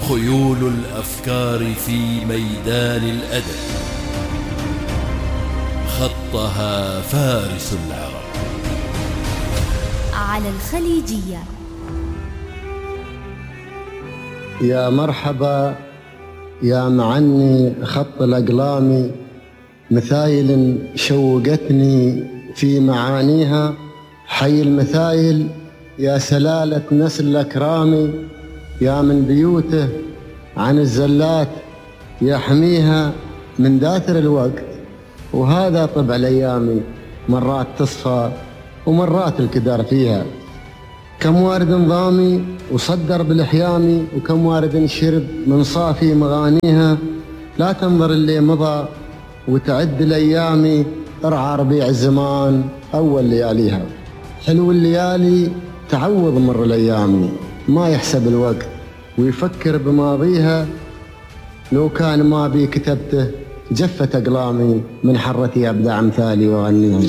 خيول الأفكار في ميدان الأدب خطها فارس العرب. على الخليجية. يا مرحبا يا معني خط الأقلام، مثايل شوقتني في معانيها. حي المثايل يا سلالة نسل الأكرام، يا من بيوته عن الزلات يحميها من داثر الوقت. وهذا طبع الأيام، مرات تصفى ومرات الكدر فيها. كم وارد ضامي وصدر بالإحيام، وكم وارد شرب من صافي مغانيها. لا تنظر اللي مضى وتعد الأيام، ارعى ربيع الزمان أول لياليها. حلو الليالي تعوض مر الأيام، ما يحسب الوقت ويفكر بماضيها. لو كان ما بي كتبته جفت أقلامي، من حرتي أبدع أمثالي وأغنيهم.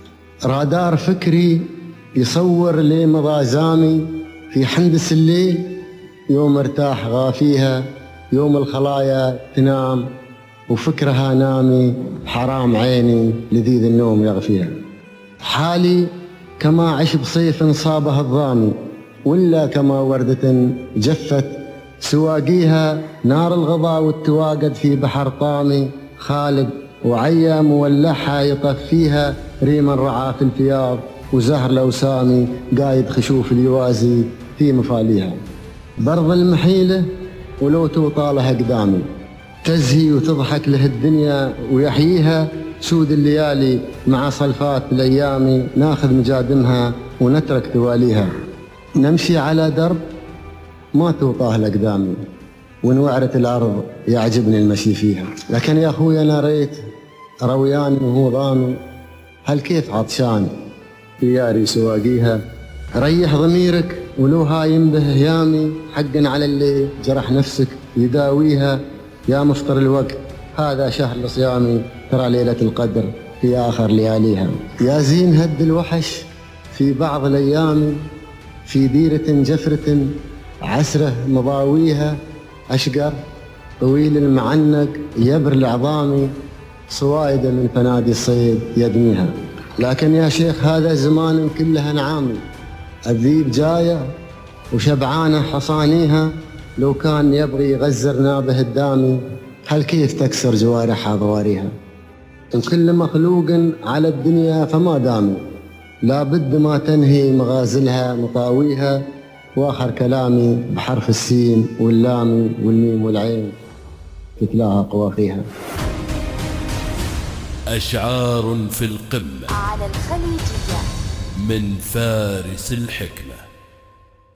رادار فكري يصور لي مضى زامي، في حندس الليل يوم ارتاح غافيها. يوم الخلايا تنام وفكرها نامي، حرام عيني لذيذ النوم يغفيها. حالي كما عشب صيف صابها الظامي، ولا كما وردة جفت سواقيها. نار الغضا والتواقد في بحر طامي، خالد وعيا مولحها يطفيها. ريما رعى في الفياض وزهر لوسامي، قايد خشوف اليوازي في مفاليها. برض المحيلة ولو توطى لها قدامي، تزهي وتضحك له الدنيا ويحييها. سود الليالي مع صلفات الأيام، ناخذ مجادمها ونترك تواليها. نمشي على درب ما توطاه لقدامي، ونوعرة الأرض يعجبني المشي فيها. لكن يا أخوي أنا ريت روياني وهو ضامي، هل كيف عطشان ياري سواقيها. ريح ضميرك ولو هايم به هيامي، حقا على اللي جرح نفسك يداويها. يا مفطر الوقت هذا شهر لصيامي، ترى ليلة القدر في آخر لياليها. يا زين هد الوحش في بعض الأيام، في ديرة جفرة عسره مضاويها. أشقر طويل المعنق يبر العظام، صوايد من فنادي الصيد يدميها. لكن يا شيخ هذا زمان كلها نعامي، الذيب جاية وشبعانة حصانيها. لو كان يبغي يغزر نابه الدامي، هل كيف تكسر جوارحها ضواريها. وكل مخلوق على الدنيا فما دامي، لابد ما تنهي مغازلها مطاويها. واخر كلامي بحرف السين واللام والميم والعين، تتلاها قوافيها. أشعار في القمة على الخليجية من فارس الحكمة.